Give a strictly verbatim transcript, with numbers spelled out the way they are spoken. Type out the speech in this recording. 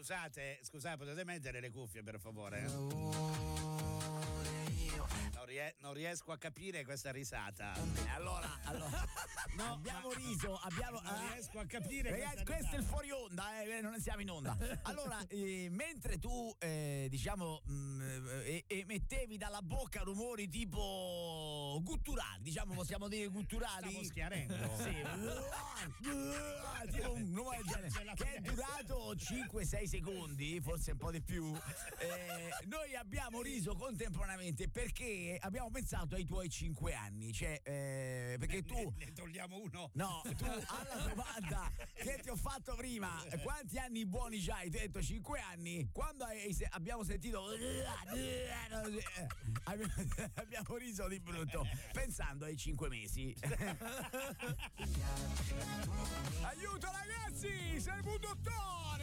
scusate, scusate, potete mettere le cuffie per favore? Non, rie- non riesco a capire questa risata. Allora, allora no, abbiamo ma, riso, abbiamo. Non ah, riesco a capire. Ragazzi, questo è il fuori onda, eh, non siamo in onda. Allora, eh, mentre tu, eh, diciamo, mh, emettevi dalla bocca rumori tipo gutturali, diciamo, possiamo dire gutturali. Stavo schiarendo. Sì. Tipo un rumore del genere, che è durato cinque sei secondi, forse un po' di più. Eh, noi abbiamo riso contemporaneamente perché abbiamo pensato ai tuoi cinque anni, cioè eh, perché ne, tu ne, ne togliamo uno. No, tu alla domanda che ti ho fatto prima, quanti anni buoni c'hai? Ti ho detto cinque anni. Quando hai, abbiamo sentito abbiamo riso di brutto pensando ai cinque mesi. Aiuto ragazzi, sei un dottore.